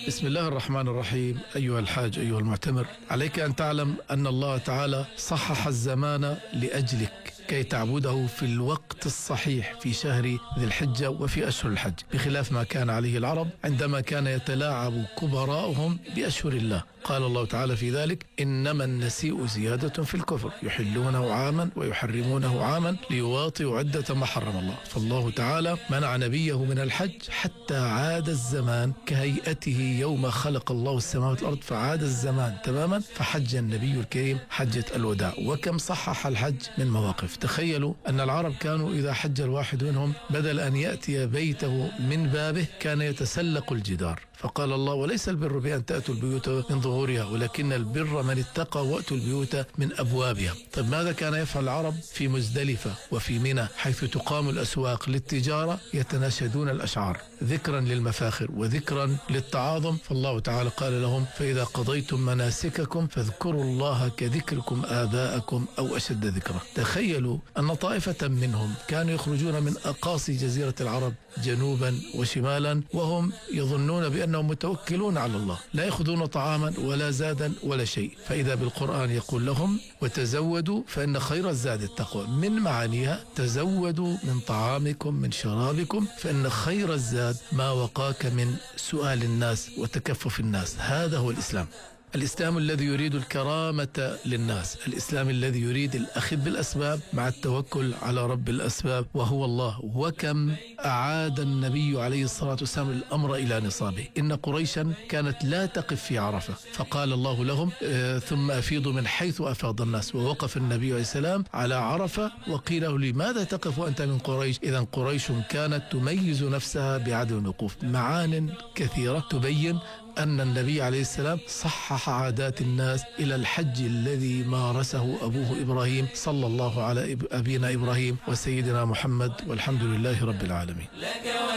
بسم الله الرحمن الرحيم. أيها الحاج، أيها المعتمر، عليك أن تعلم أن الله تعالى صحح الزمان لأجلك كي تعبده في الوقت الصحيح في شهر ذي الحجة وفي أشهر الحج، بخلاف ما كان عليه العرب عندما كان يتلاعب كبراؤهم بأشهر الله. قال الله تعالى في ذلك: إنما النسيء زيادة في الكفر يحلونه عاما ويحرمونه عاما ليواطئوا عدة ما حرم الله. فالله تعالى منع نبيه من الحج حتى عاد الزمان كهيئته يوم خلق الله السماوات والأرض، فعاد الزمان تماما، فحج النبي الكريم حجة الوداع. وكم صحح الحج من مواقف. تخيلوا أن العرب كانوا إذا حج الواحد منهم بدل أن يأتي بيته من بابه كان يتسلق الجدار، فقال الله: وليس البر بأن تأتوا البيوت من ظهورها ولكن البر من اتقى وأتوا البيوت من أبوابها. طيب ماذا كان يفعل العرب في مزدلفة وفي منى حيث تقام الأسواق للتجارة؟ يتناشدون الأشعار ذكرا للمفاخر وذكرا للتعاظم. فالله تعالى قال لهم: فإذا قضيتم مناسككم فاذكروا الله كذكركم آباءكم أو أشد ذكرا. تخيلوا أن طائفة منهم كانوا يخرجون من أقاصي جزيرة العرب جنوبا وشمالا وهم يظنون بأنهم متوكلون على الله، لا يأخذون طعاما ولا زادا ولا شيء، فإذا بالقرآن يقول لهم: وتزودوا فإن خير الزاد التقوى. من معانيها: تزودوا من طعامكم من شرابكم فإن خير الزاد ما وقاك من سؤال الناس وتكفف الناس. هذا هو الإسلام. الإسلام الذي يريد الكرامة للناس، الإسلام الذي يريد الأخذ بالأسباب مع التوكل على رب الأسباب وهو الله. وكم أعاد النبي عليه الصلاة والسلام الأمر إلى نصابه. إن قريشا كانت لا تقف في عرفة، فقال الله لهم: ثم أفيضوا من حيث أفاض الناس. ووقف النبي عليه السلام على عرفة وقيل له: لماذا تقف وأنت من قريش؟ إذن قريش كانت تميز نفسها بعدم الوقوف. معان كثيرة تبين أن النبي عليه السلام صحح عادات الناس إلى الحج الذي مارسه أبوه إبراهيم، صلى الله على أبينا إبراهيم وسيدنا محمد، والحمد لله رب العالمين.